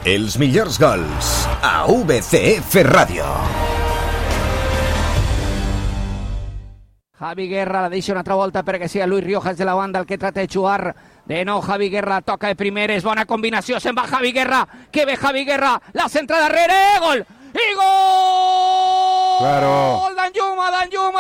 Els millors gols a VCF Ràdio. Javi Guerra la deixa una altra volta perquè sia Luis Riojas de la banda el que trata de jugar. De nou Javi Guerra toca de primeres, bona combinació, se'n va Javi Guerra, que ve Javi Guerra, la centra darrere, gol! I gol! Claro. Gol d'Anjuma,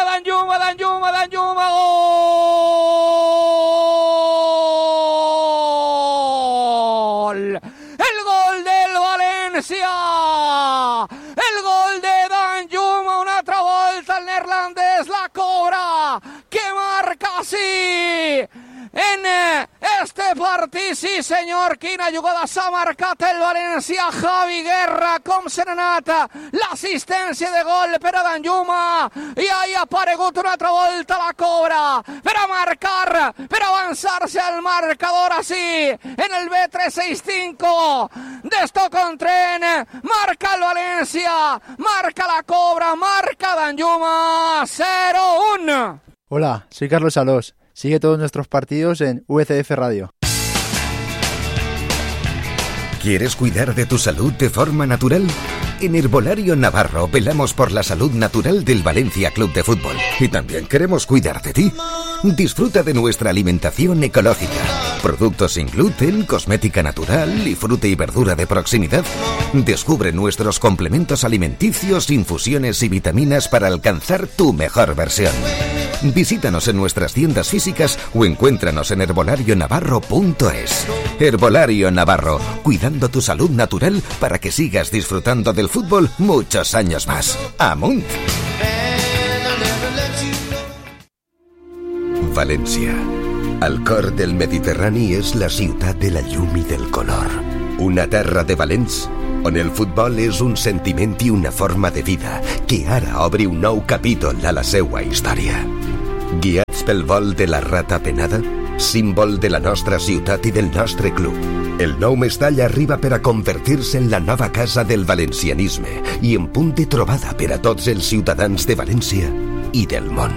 gol! El gol del València! El gol de Danjuma, una altra volta el neerlandès la cobra, que marca sí! En este partit, sí senyor, quina jugada s'ha marcat el València, Javi Guerra, com se n'ha anat l'assistència de gol per a Danjuma, i ahí ha aparegut una altra volta la cobra per a marcar, per avançar-se al marcador així, en el B365 d'Stoke-on-Trent, marca el València, marca la cobra, marca Danjuma, 0-1. Hola, soy Carlos Alós. Sigue todos nuestros partidos en VCF Radio. ¿Quieres cuidar de tu salud de forma natural? En Herbolario Navarro velamos por la salud natural del Valencia Club de Fútbol. Y también queremos cuidar de ti. Disfruta de nuestra alimentación ecológica. Productos sin gluten, cosmética natural y fruta y verdura de proximidad. Descubre nuestros complementos alimenticios, infusiones y vitaminas para alcanzar tu mejor versión. Visítanos en nuestras tiendas físicas o encuéntranos en herbolarionavarro.es. Herbolario Navarro, cuidando tu salud natural para que sigas disfrutando del fútbol muchos años más. ¡Amunt! València. Al cor del Mediterrani és la ciutat de la llum i del color. Una terra de valents on el futbol és un sentiment i una forma de vida que ara obre un nou capítol a la seua història. Guiats pel vol de la rata penada, símbol de la nostra ciutat i del nostre club, el nou Mestalla arriba per a convertir-se en la nova casa del valencianisme i en punt de trobada per a tots els ciutadans de València i del món.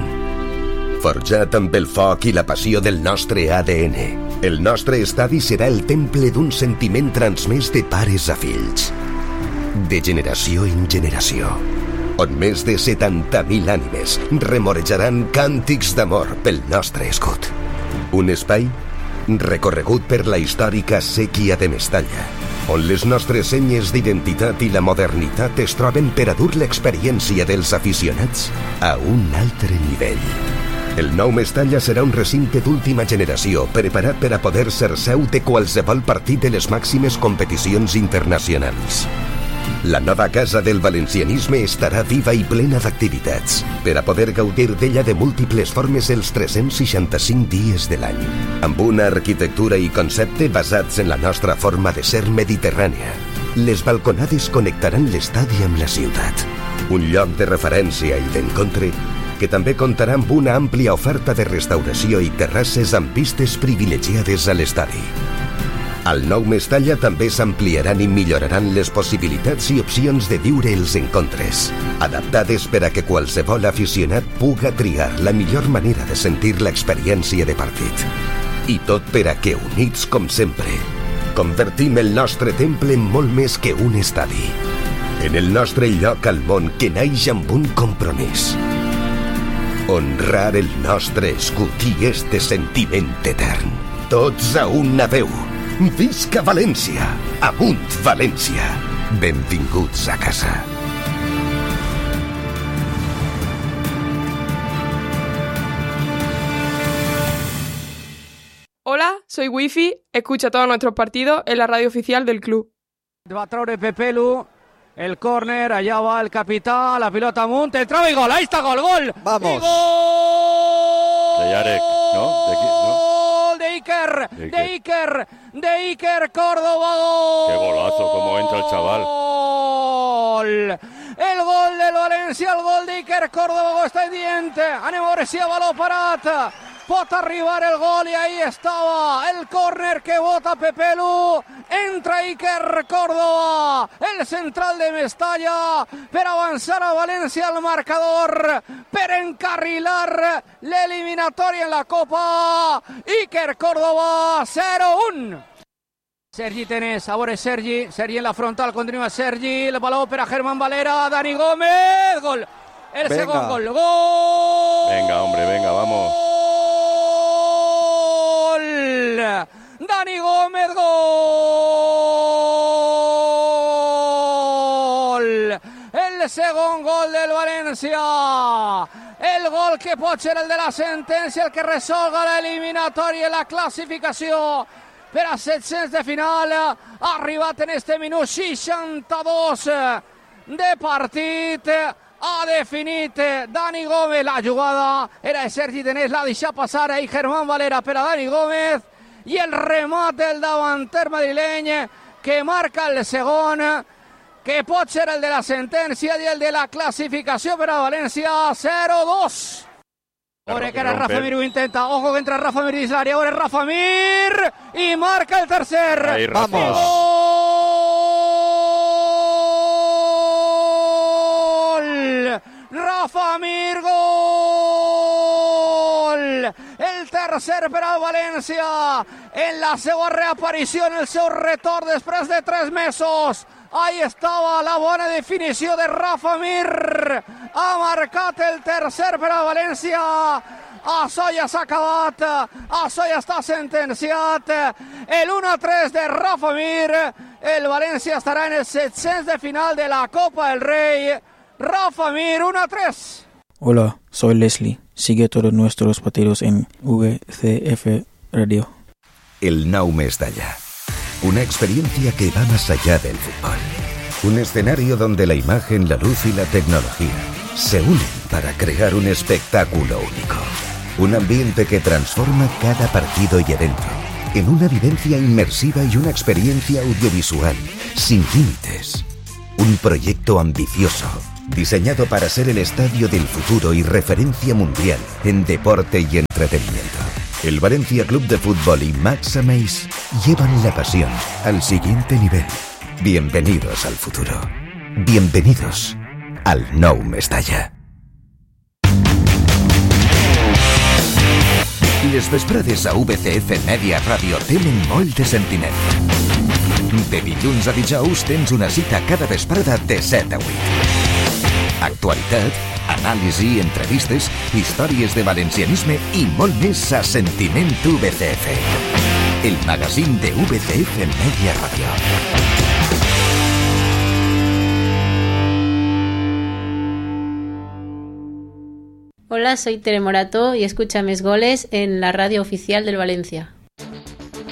Forjat amb el foc i la passió del nostre ADN, el nostre estadi serà el temple d'un sentiment transmès de pares a fills, de generació en generació, on més de 70.000 ànimes remorejaran càntics d'amor pel nostre escut. Un espai recorregut per la històrica sèquia de Mestalla, on les nostres senyes d'identitat i la modernitat es troben per a dur l'experiència dels aficionats a un altre nivell. El nou Mestalla serà un recinte d'última generació preparat per a poder ser seu de qualsevol partit de les màximes competicions internacionals. La nova casa del valencianisme estarà viva i plena d'activitats per a poder gaudir d'ella de múltiples formes els 365 dies de l'any, amb una arquitectura i concepte basats en la nostra forma de ser mediterrània. Les balconades connectaran l'estadi amb la ciutat, un lloc de referència i d'encontre que també comptarà amb una àmplia oferta de restauració i terrasses amb vistes privilegiades a l'estadi. Al nou Mestalla també s'ampliaran i milloraran les possibilitats i opcions de viure els encontres, adaptades per a que qualsevol aficionat puga triar la millor manera de sentir l'experiència de partit. I tot per a que, units com sempre, convertim el nostre temple en molt més que un estadi, en el nostre lloc al món que naix amb un compromís: honrar el nostre escut i este sentiment etern. Tots a una veu. Visca València! Amunt València! Benvinguts a casa. Hola, soy Wifi, escucha todos nuestros partidos en la radio oficial del club. Va a traure Pepelu, el córner, allá va el capitán, la pelota amunt, el traba y gol, ahí está gol. Vamos. Y gol De Yarek, ¿no? De aquí, ¿no? De Iker Córdoba. Qué golazo, cómo entra el chaval. El gol del València, el gol d'Iker Córdoba, està dient, anem a veure si hi ha valor parat, pot arribar el gol i ahí estava el córner que vota Pepelu, entra Iker Córdoba, el central de Mestalla, per avançar a València al marcador, per encarrilar l'eliminatòria en la Copa. Iker Córdoba, 0-1. Sergi Tenés, ahora es Sergi en la frontal, continúa Sergi, el balón per a Germán Valera, Dani Gómez, gol, el segundo gol, gol. Venga, hombre, venga, vamos. Gol, Dani Gómez, gol, el segundo gol del València, el gol que pot ser el de la sentència, el que resolga l'eliminatòria i la classificació per a 700 de final, arribat en este minut 62 de partit, ha definit Dani Gómez, la jugada era de Sergi Tenés, l'ha deixat passar ahí Germán Valera per a Dani Gómez, i el remat del davanter madrileny que marca el segon, que pot ser el de la sentència i el de la classificació per a València, 0-2. Ahora que era Rafa Mir, lo intenta. Ojo que entra Rafa Mir de área. Ahora es Rafa Mir y marca el tercer. Ahí, vamos. Gol. Rafa Mir, gol. El tercer per al València. En la seva reaparició, en el seu retorn després de 3 mesos. Ahí estava la bona definició de Rafa Mir. Ha marcat el tercer per al València. Això ja s'ha acabat. Això ja està sentenciat. El 1-3 de Rafa Mir. El València estarà en el 700 de final de la Copa del Rey. Rafa Mir, 1-3. Hola, soy Leslie. Sigue todos nuestros partidos en VCF Radio. El Nou Mestalla. Una experiencia que va más allá del fútbol. Un escenario donde la imagen, la luz y la tecnología se unen para crear un espectáculo único. Un ambiente que transforma cada partido y evento en una vivencia inmersiva y una experiencia audiovisual sin límites. Un proyecto ambicioso, diseñado para ser el estadio del futuro y referencia mundial en deporte y entretenimiento. El Valencia Club de Fútbol y Max Ameis llevan la pasión al siguiente nivel. Bienvenidos al futuro. Bienvenidos al Nou Mestalla. Les vesprades a VCF Media Ràdio tenen molt de sentiment. De dilluns a dijous tens una cita cada vesprada de 7 a 8. Actualitat, anàlisi, entrevistes, històries de valencianisme i molt més a Sentiment VCF. El magazín de VCF Media Radio. Hola, soy Tere Morató y escucha Mis Goles en la radio oficial del Valencia.